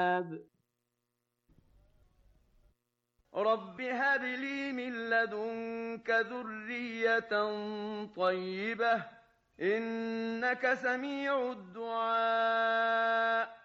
رب هب لي من لدنك ذرية طيبة إنك سميع الدعاء